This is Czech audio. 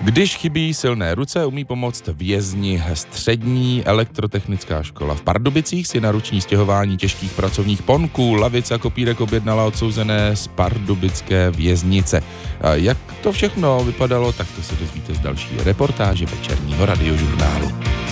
Když chybí silné ruce, umí pomoct vězni. Střední elektrotechnická škola v Pardubicích si na ruční stěhování těžkých pracovních ponků, lavic a kopírek objednala odsouzené z pardubické věznice. A jak to všechno vypadalo, tak to se dozvíte z další reportáže večerního radiožurnálu.